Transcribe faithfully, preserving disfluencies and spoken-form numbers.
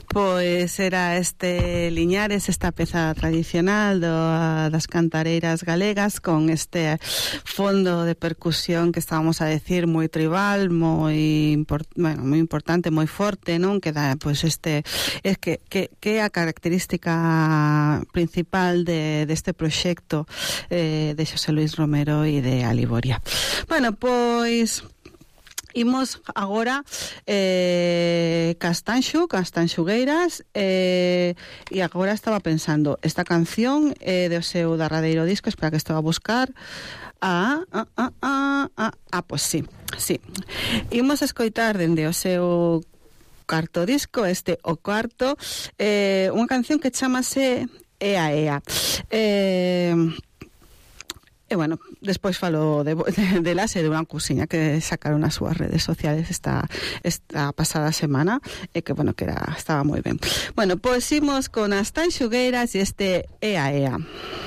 Pois era este Liñares, esta peza tradicional do, das cantareiras galegas, con este fondo de percusión que estábamos a decir moi tribal, moi import, bueno, moi importante, moi forte, non? Que dá, pois este é que que que é a característica principal de deste proxecto eh, de Xosé Luis Romero e de Aliboria. Bueno, pois imos agora eh, Castanxo, Castanxugueiras eh, e agora estaba pensando esta canción é eh, do seu derradeiro disco, espera que estaba a buscar ah, ah, ah, ah, ah, ah pois sí, sí imos a escoitar dende o seu cuarto disco, este o cuarto eh, unha canción que chamase Ea Ea eh E, bueno, despois falo de, de, de las e de unha cousiña que sacaron nas súas redes sociales esta, esta pasada semana e que, bueno, que era, estaba moi ben. Bueno, pois imos con as Tanxugueiras e este Ea Ea.